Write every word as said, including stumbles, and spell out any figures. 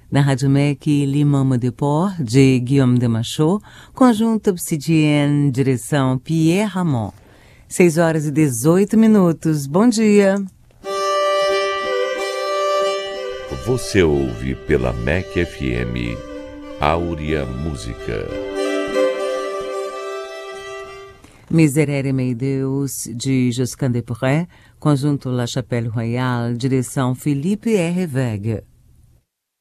Na Rádio M E C, L'Imam de Port, de Guillaume de Machaut, conjunto Obsidienne, direção Pierre Ramon. seis horas e dezoito minutos. Bom dia. Você ouve pela M E C F M, Áurea Música. Miserere mei Deus, de Josquin des Prez, conjunto La Chapelle Royale, direção Philippe R. Wegge.